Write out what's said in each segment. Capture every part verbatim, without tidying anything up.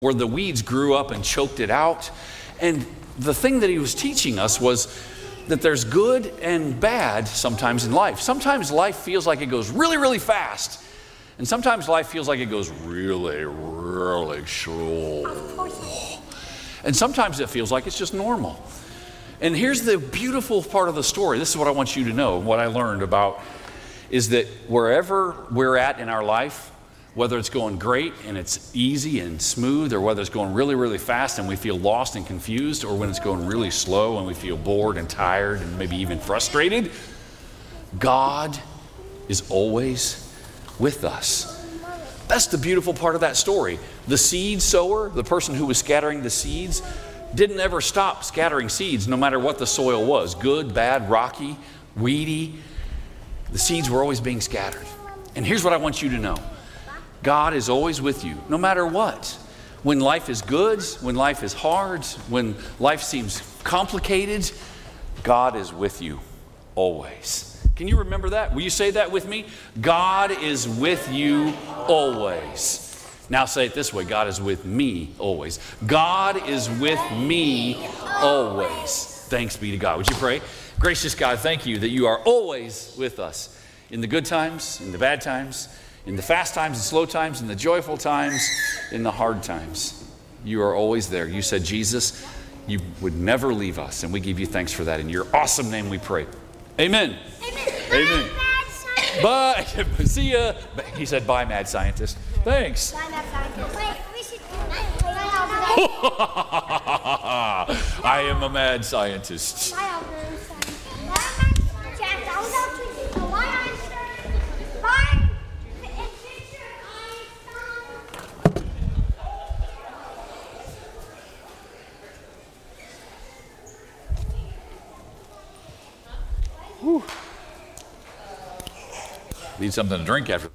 where the weeds grew up and choked it out. And the thing that he was teaching us was that there's good and bad sometimes in life. Sometimes life feels like it goes really, really fast. And sometimes life feels like it goes really, really slow. And sometimes it feels like it's just normal. And here's the beautiful part of the story. This is what I want you to know, what I learned about, is that wherever we're at in our life, whether it's going great and it's easy and smooth, or whether it's going really, really fast and we feel lost and confused, or when it's going really slow and we feel bored and tired and maybe even frustrated, God is always with us. That's the beautiful part of that story. The seed sower, the person who was scattering the seeds, didn't ever stop scattering seeds no matter what the soil was, good, bad, rocky, weedy. The seeds were always being scattered. And here's what I want you to know. God is always with you, no matter what. When life is good, when life is hard, when life seems complicated, God is with you always. Can you remember that? Will you say that with me? God is with you always. Now say it this way, God is with me always. God is with me always. Thanks be to God. Would you pray? Gracious God, thank you that you are always with us in the good times, in the bad times, in the fast times and slow times, in the joyful times, in the hard times. You are always there. You said, Jesus, you would never leave us, and we give you thanks for that. In your awesome name we pray. Amen. Amen. Amen. Bye. See ya. He said, bye, mad scientist. Thanks. Bye, mad scientist. Wait, we should... I am a mad scientist. Whew. Need something to drink after.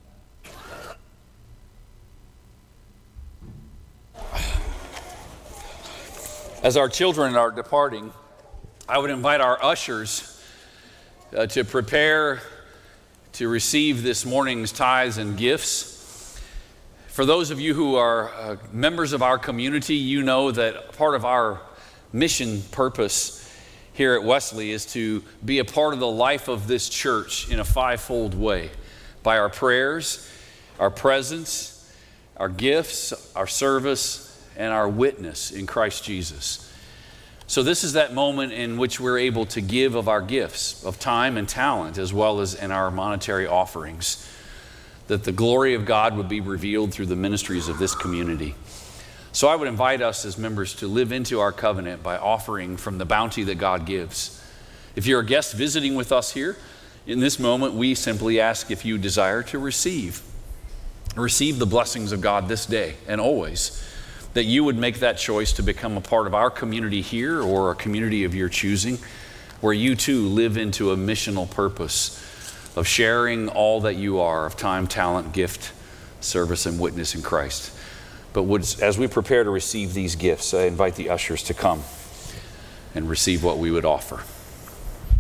As our children are departing, I would invite our ushers uh, to prepare to receive this morning's tithes and gifts. For those of you who are uh, members of our community, you know that part of our mission purpose here at Wesley is to be a part of the life of this church in a fivefold way, by our prayers, our presence, our gifts, our service, and our witness in Christ Jesus. So this is that moment in which we're able to give of our gifts of time and talent, as well as in our monetary offerings, that the glory of God would be revealed through the ministries of this community. So I would invite us as members to live into our covenant by offering from the bounty that God gives. If you're a guest visiting with us here, in this moment, we simply ask if you desire to receive, receive the blessings of God this day and always, that you would make that choice to become a part of our community here or a community of your choosing, where you too live into a missional purpose of sharing all that you are of time, talent, gift, service, and witness in Christ. But would, as we prepare to receive these gifts, I invite the ushers to come and receive what we would offer.